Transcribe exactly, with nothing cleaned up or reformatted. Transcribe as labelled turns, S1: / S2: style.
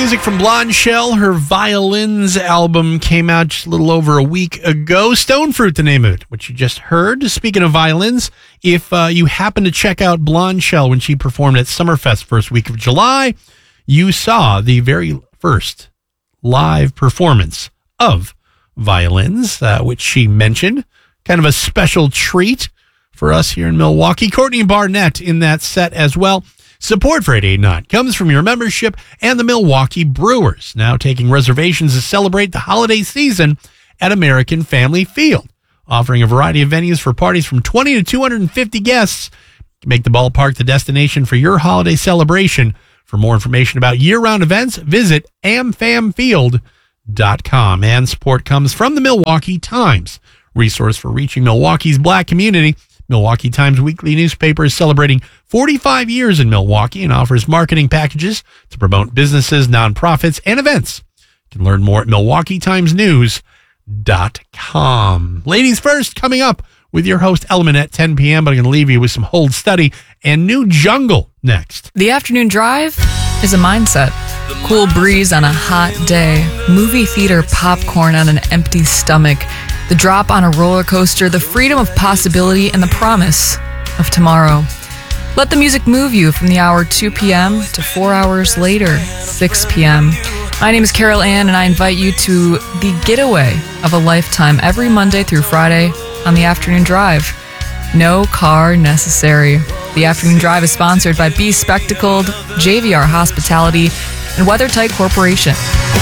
S1: music from Blonde Shell. Her Violins album came out just a little over a week ago. Stone Fruit, the name of it, which you just heard. Speaking of violins, if uh, you happen to check out Blonde Shell when she performed at Summerfest first week of July, you saw the very first live performance of violins, uh, which she mentioned. Kind of a special treat for us here in Milwaukee. Courtney Barnett in that set as well. Support for eight eighty-nine comes from your membership and the Milwaukee Brewers, now taking reservations to celebrate the holiday season at American Family Field, offering a variety of venues for parties from twenty to two hundred fifty guests to make the ballpark the destination for your holiday celebration. For more information about year-round events, visit am fam field dot com. And support comes from the Milwaukee Times, resource for reaching Milwaukee's Black community. Milwaukee Times weekly newspaper is celebrating forty-five years in Milwaukee and offers marketing packages to promote businesses, nonprofits, and events. You can learn more at milwaukee times news dot com. Ladies first, coming up with your host, Element, at ten p.m., but I'm going to leave you with some Hold Steady and New Jungle next.
S2: The afternoon drive is a mindset. Cool breeze on a hot day, movie theater popcorn on an empty stomach, the drop on a roller coaster, the freedom of possibility, and the promise of tomorrow. Let the music move you from the hour two p.m. to four hours later, six p.m. My name is Carol Ann, and I invite you to the getaway of a lifetime every Monday through Friday on the Afternoon Drive. No car necessary. The Afternoon Drive is sponsored by Be Spectacled, J V R Hospitality, and WeatherTight Corporation.